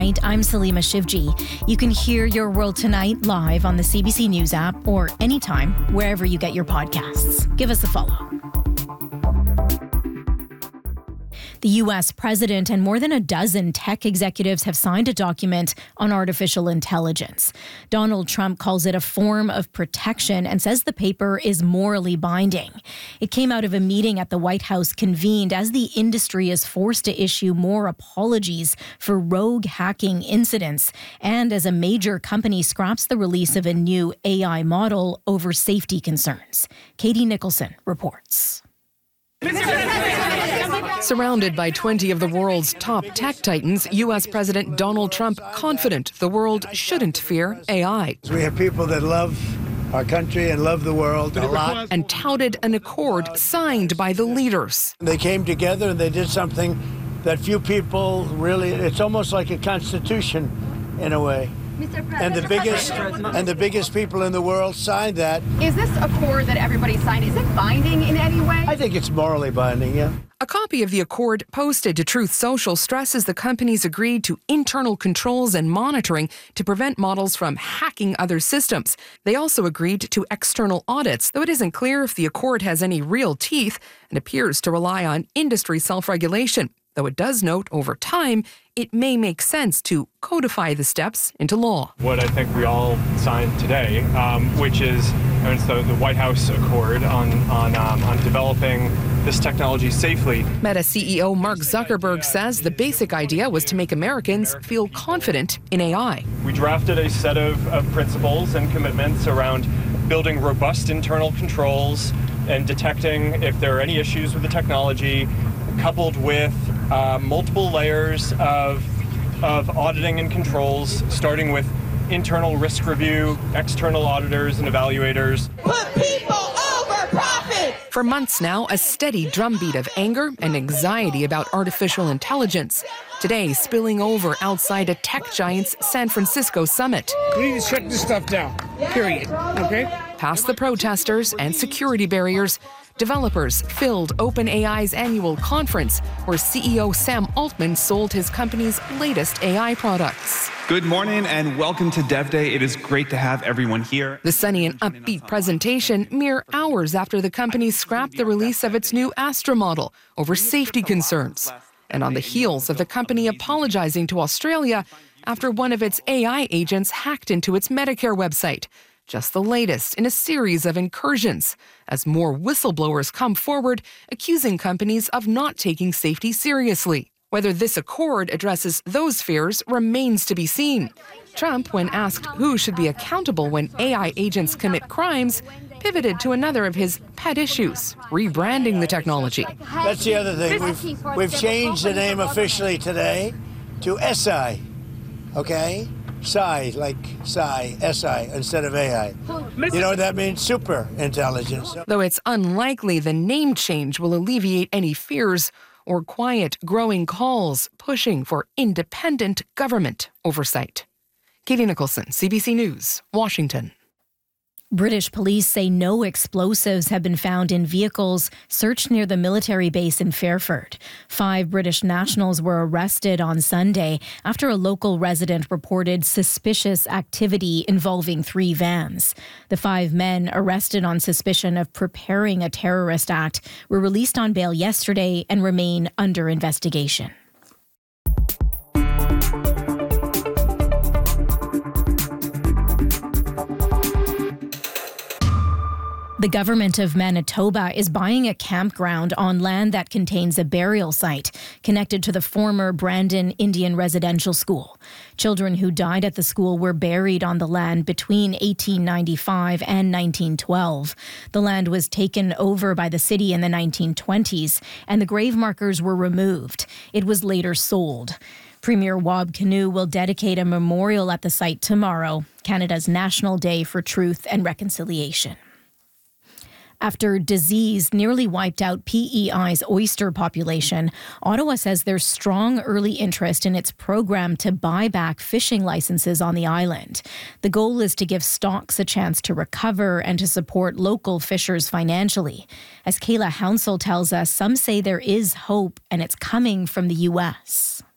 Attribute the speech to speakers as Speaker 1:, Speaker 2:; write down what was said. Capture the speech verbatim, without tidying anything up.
Speaker 1: I'm Salima Shivji. You can hear Your World Tonight live on the C B C News app or anytime wherever you get your podcasts. Give us a follow. The U S president and more than a dozen tech executives have signed a document on artificial intelligence. Donald Trump calls it a form of protection and says the paper is morally binding. It came out of a meeting at the White House convened as the industry is forced to issue more apologies for rogue hacking incidents and as a major company scraps the release of a new A I model over safety concerns. Katie Nicholson reports.
Speaker 2: Surrounded by twenty of the world's top tech titans, U S President Donald Trump confident the world shouldn't fear A I.
Speaker 3: We have people that love our country and love the world a lot.
Speaker 2: And touted an accord signed by the leaders.
Speaker 3: They came together and they did something that few people really, it's almost like a constitution in a way. And the biggest and the biggest people in the world signed that.
Speaker 4: Is this accord that everybody signed, is it binding in any way?
Speaker 3: I think it's morally binding, yeah.
Speaker 2: A copy of the accord posted to Truth Social stresses the companies agreed to internal controls and monitoring to prevent models from hacking other systems. They also agreed to external audits, though it isn't clear if the accord has any real teeth and appears to rely on industry self-regulation. Though it does note over time, it may make sense to codify the steps into law.
Speaker 5: What I think we all signed today, um, which is I mean, it's the, the White House Accord on on, um, on developing this technology safely.
Speaker 2: Meta C E O Mark Zuckerberg says the basic idea was to make Americans feel confident in A I.
Speaker 5: We drafted a set of, of principles and commitments around building robust internal controls and detecting if there are any issues with the technology, coupled with uh, multiple layers of, of auditing and controls, starting with internal risk review, external auditors and evaluators.
Speaker 6: Put people over profit!
Speaker 2: For months now, a steady drumbeat of anger and anxiety about artificial intelligence. Today, spilling over outside a tech giant's San Francisco summit.
Speaker 7: We need to shut this stuff down, period, okay?
Speaker 2: Past the protesters and security barriers, developers filled OpenAI's annual conference, where C E O Sam Altman sold his company's latest A I products.
Speaker 8: Good morning and welcome to Dev Day. It is great to have everyone here.
Speaker 2: The sunny and upbeat presentation mere hours after the company scrapped the release of its new Astra model over safety concerns. And on the heels of the company apologizing to Australia after one of its A I agents hacked into its Medicare website. Just the latest in a series of incursions as more whistleblowers come forward accusing companies of not taking safety seriously. Whether this accord addresses those fears remains to be seen. Trump, when asked who should be accountable when A I agents commit crimes, pivoted to another of his pet issues, rebranding the technology.
Speaker 3: That's the other thing. We've, we've changed the name officially today to S I, okay? S I, like Psi, S I, instead of A I. You know what that means? Super intelligence.
Speaker 2: Though it's unlikely the name change will alleviate any fears or quiet growing calls pushing for independent government oversight. Katie Nicholson, C B C News, Washington.
Speaker 1: British police say no explosives have been found in vehicles searched near the military base in Fairford. Five British nationals were arrested on Sunday after a local resident reported suspicious activity involving three vans. The five men arrested on suspicion of preparing a terrorist act were released on bail yesterday and remain under investigation. The government of Manitoba is buying a campground on land that contains a burial site connected to the former Brandon Indian Residential School. Children who died at the school were buried on the land between eighteen ninety-five and nineteen twelve. The land was taken over by the city in the nineteen twenties, and the grave markers were removed. It was later sold. Premier Wab Kinew will dedicate a memorial at the site tomorrow, Canada's National Day for Truth and Reconciliation. After disease nearly wiped out P E I's oyster population, Ottawa says there's strong early interest in its program to buy back fishing licenses on the island. The goal is to give stocks a chance to recover and to support local fishers financially. As Kayla Hounsell tells us, some say there is hope and it's coming from the U S